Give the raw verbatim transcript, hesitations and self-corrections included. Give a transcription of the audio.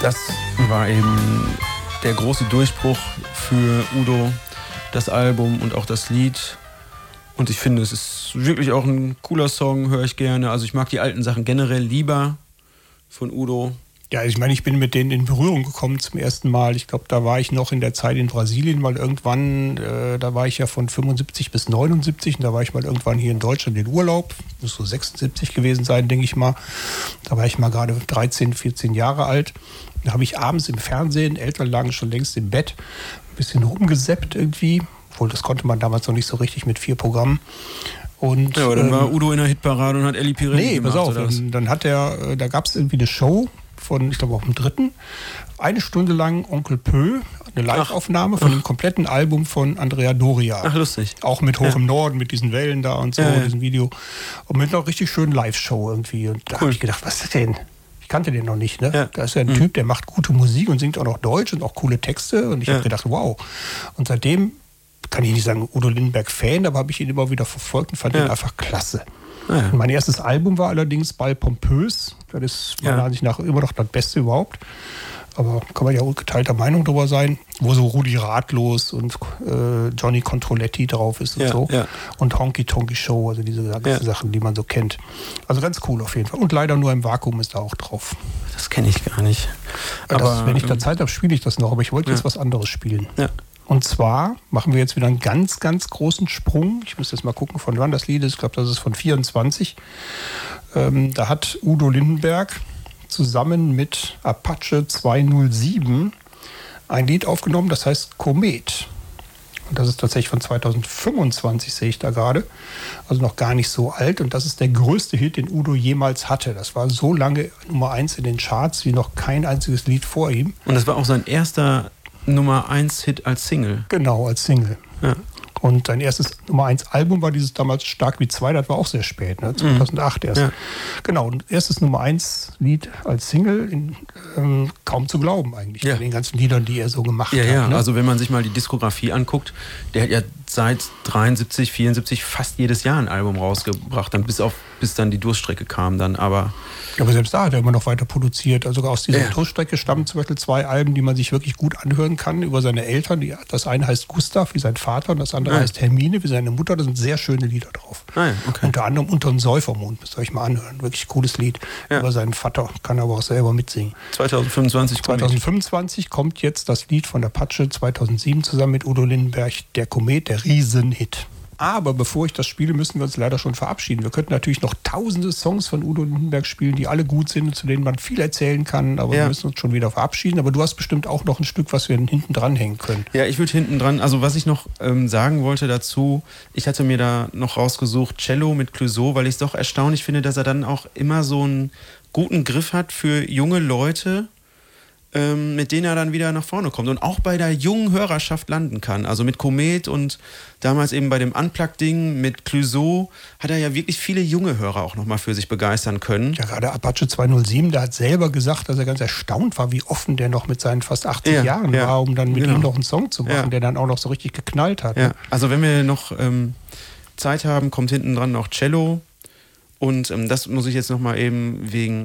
Das war eben der große Durchbruch für Udo, das Album und auch das Lied. Und ich finde, es ist wirklich auch ein cooler Song, höre ich gerne. Also ich mag die alten Sachen generell lieber von Udo. Ja, ich meine, ich bin mit denen in Berührung gekommen zum ersten Mal. Ich glaube, da war ich noch in der Zeit in Brasilien, weil irgendwann, äh, da war ich ja von fünfundsiebzig bis neunundsiebzig und da war ich mal irgendwann hier in Deutschland in Urlaub. Muss so sechsundsiebzig gewesen sein, denke ich mal. Da war ich mal gerade dreizehn, vierzehn Jahre alt. Da habe ich abends im Fernsehen, Eltern lagen schon längst im Bett, ein bisschen rumgesappt irgendwie. Obwohl, das konnte man damals noch nicht so richtig mit vier Programmen. Und, ja, aber dann ähm, war Udo in der Hitparade und hat Elli Pirelli nee, gemacht. pass auf, oder was? dann, dann hat er, da gab es irgendwie eine Show von, ich glaube auch dem dritten, eine Stunde lang Onkel Pö, eine Live-Aufnahme von dem kompletten Album von Andrea Doria. Ach, lustig. Auch mit Hoch Ja. im Norden, mit diesen Wellen da und so, Ja, ja. diesem Video. Und mit einer richtig schönen Live-Show irgendwie. Und da Cool. habe ich gedacht, was ist das denn? Ich kannte den noch nicht, ne? Ja. Da ist ja ein Mhm. Typ, der macht gute Musik und singt auch noch Deutsch und auch coole Texte. Und ich Ja. habe gedacht, wow. Und seitdem kann ich nicht sagen Udo Lindenberg-Fan, aber habe ich ihn immer wieder verfolgt und fand Ja. ihn einfach klasse. Ah, ja. Und mein erstes Album war allerdings Ball Pompös. Das ist meiner Ja. Ansicht nach immer noch das Beste überhaupt. Aber kann man ja auch geteilter Meinung drüber sein, wo so Rudi Ratlos und äh, Johnny Controletti drauf ist und Ja, so. ja. Und Honky Tonky Show, also diese ganzen Ja. Sachen, die man so kennt. Also ganz cool auf jeden Fall. Und leider nur im Vakuum ist da auch drauf. Das kenne ich gar nicht. Das, Aber wenn ich da ähm, Zeit habe, spiele ich das noch. Aber ich wollte Ja. jetzt was anderes spielen. Ja. Und zwar machen wir jetzt wieder einen ganz, ganz großen Sprung. Ich muss jetzt mal gucken, von wann das Lied ist. Ich glaube, das ist von vierundzwanzig. Ähm, da hat Udo Lindenberg zusammen mit Apache zweihundertsieben ein Lied aufgenommen, das heißt Komet. Und das ist tatsächlich von zweitausendfünfundzwanzig, sehe ich da gerade. Also noch gar nicht so alt. Und das ist der größte Hit, den Udo jemals hatte. Das war so lange Nummer eins in den Charts wie noch kein einziges Lied vor ihm. Und das war auch sein erster Nummer eins Hit als Single. Genau, als Single. Ja. Und sein erstes Nummer eins Album war dieses damals Stark wie zwei, das war auch sehr spät, ne? zweitausendacht erst. Ja. Genau, und erstes Nummer eins Lied als Single, in, ähm, kaum zu glauben eigentlich, Ja. bei den ganzen Liedern, die er so gemacht Ja, hat. ja, Ne? also wenn man sich mal die Diskografie anguckt, der hat ja seit dreiundsiebzig, vierundsiebzig fast jedes Jahr ein Album rausgebracht, dann bis auf bis dann die Durststrecke kam dann, aber Aber selbst da hat er immer noch weiter produziert. Also sogar aus dieser Ja. Durststrecke stammen zum Beispiel zwei Alben, die man sich wirklich gut anhören kann, über seine Eltern. Die, das eine heißt Gustav, wie sein Vater, und das andere Ja. heißt Hermine, wie seine Mutter. Da sind sehr schöne Lieder drauf. Ah ja, okay. Unter anderem Unter dem Säufermond, müsst ihr euch mal anhören. Wirklich cooles Lied Ja. über seinen Vater, kann aber auch selber mitsingen. zweitausendfünfundzwanzig Komet. zweitausendfünfundzwanzig kommt jetzt das Lied von Apache zweitausendsieben zusammen mit Udo Lindenberg, der Komet, der Riesenhit. Aber bevor ich das spiele, müssen wir uns leider schon verabschieden. Wir könnten natürlich noch tausende Songs von Udo Lindenberg spielen, die alle gut sind und zu denen man viel erzählen kann. Aber Ja. wir müssen uns schon wieder verabschieden. Aber du hast bestimmt auch noch ein Stück, was wir hinten dranhängen können. Ja, ich würde hinten dran, also was ich noch ähm, sagen wollte dazu, ich hatte mir da noch rausgesucht, Cello mit Clouseau, weil ich es doch erstaunlich finde, dass er dann auch immer so einen guten Griff hat für junge Leute, ähm, mit denen er dann wieder nach vorne kommt und auch bei der jungen Hörerschaft landen kann. Also mit Komet und damals eben bei dem Unplugged-Ding mit Clouseau hat er ja wirklich viele junge Hörer auch nochmal für sich begeistern können. Ja, gerade Apache zweihundertsieben, der hat selber gesagt, dass er ganz erstaunt war, wie offen der noch mit seinen fast achtzig Ja, Jahren ja, war, um dann mit genau. ihm noch einen Song zu machen, Ja. der dann auch noch so richtig geknallt hat. Ja, Ne? also wenn wir noch ähm, Zeit haben, kommt hinten dran noch Cello. Und ähm, das muss ich jetzt nochmal eben wegen